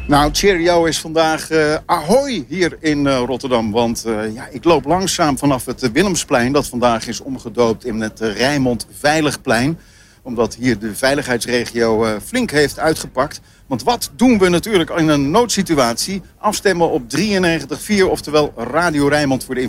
Nou, cheerio is vandaag ahoy hier in Rotterdam. Want ik loop langzaam vanaf het Willemsplein, dat vandaag is omgedoopt in het Rijnmond Veiligplein. Omdat hier de veiligheidsregio flink heeft uitgepakt. Want wat doen we natuurlijk in een noodsituatie? Afstemmen op 93.4, oftewel Radio Rijnmond voor de